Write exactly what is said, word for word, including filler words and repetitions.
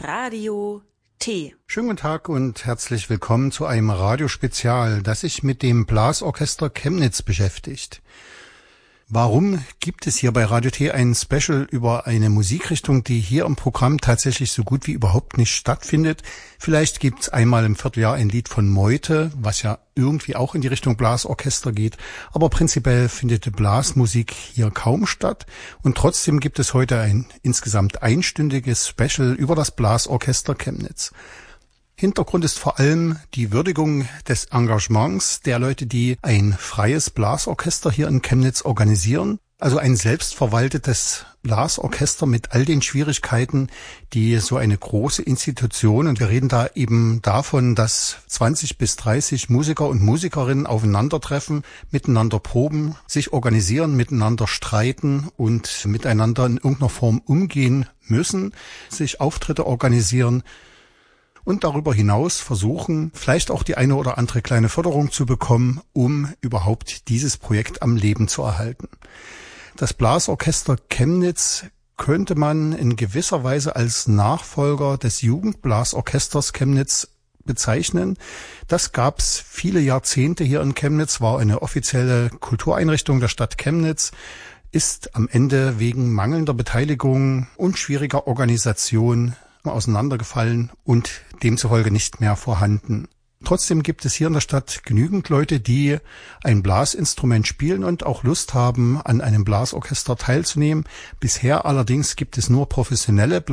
Radio T. Schönen guten Tag und herzlich willkommen zu einem Radiospezial, das sich mit dem Blasorchester Chemnitz beschäftigt. Warum gibt es hier bei Radio T ein Special über eine Musikrichtung, die hier im Programm tatsächlich so gut wie überhaupt nicht stattfindet? Vielleicht gibt's einmal im Vierteljahr ein Lied von Meute, was ja irgendwie auch in die Richtung Blasorchester geht, aber prinzipiell findet die Blasmusik hier kaum statt und trotzdem gibt es heute ein insgesamt einstündiges Special über das Blasorchester Chemnitz. Hintergrund ist vor allem die Würdigung des Engagements der Leute, die ein freies Blasorchester hier in Chemnitz organisieren. Also ein selbstverwaltetes Blasorchester mit all den Schwierigkeiten, die so eine große Institution, und wir reden da eben davon, dass zwanzig bis dreißig Musiker und Musikerinnen aufeinandertreffen, miteinander proben, sich organisieren, miteinander streiten und miteinander in irgendeiner Form umgehen müssen, sich Auftritte organisieren und darüber hinaus versuchen, vielleicht auch die eine oder andere kleine Förderung zu bekommen, um überhaupt dieses Projekt am Leben zu erhalten. Das Blasorchester Chemnitz könnte man in gewisser Weise als Nachfolger des Jugendblasorchesters Chemnitz bezeichnen. Das gab's viele Jahrzehnte hier in Chemnitz, war eine offizielle Kultureinrichtung der Stadt Chemnitz, ist am Ende wegen mangelnder Beteiligung und schwieriger Organisation auseinandergefallen und demzufolge nicht mehr vorhanden. Trotzdem gibt es hier in der Stadt genügend Leute, die ein Blasinstrument spielen und auch Lust haben, an einem Blasorchester teilzunehmen. Bisher allerdings gibt es nur professionelle